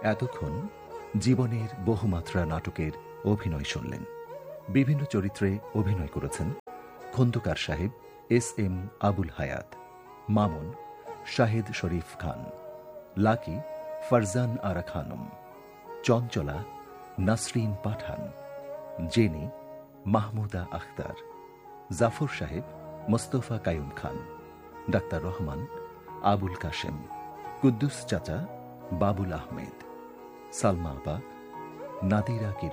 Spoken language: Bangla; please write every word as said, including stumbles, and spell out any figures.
এতক্ষণ জীবনের বহুমাত্রা নাটকের অভিনয় শুনলেন। বিভিন্ন চরিত্রে অভিনয় করেছেন খন্দকার সাহেব এস এম আবুল হায়াত, মামুন শাহেদ শরীফ খান, লাকি ফারজান আরা খানম, চঞ্চলা নাসরিন পাঠান, জেনি মাহমুদা আখতার, জাফর সাহেব মোস্তফা কায়ুম খান, ডাক্তার রহমান আবুল কাশেম, কুদ্দুস চাচা বাবুল আহমেদ, সালমা আপা নাদিরা কিরণ।